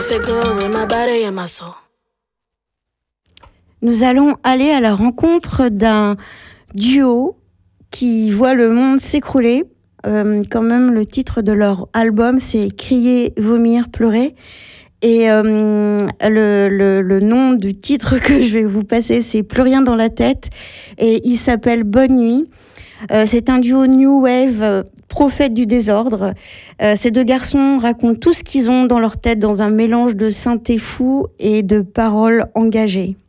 Nous allons aller à la rencontre d'un duo qui voit le monde s'écrouler. Quand même, le titre de leur album, c'est Crier, vomir, pleurer. Et le nom du titre que je vais vous passer, c'est Plus rien dans la tête. Et il s'appelle Bonne nuit. C'est un duo New Wave, prophète du désordre. Ces deux garçons racontent tout ce qu'ils ont dans leur tête dans un mélange de synthé fou et de paroles engagées.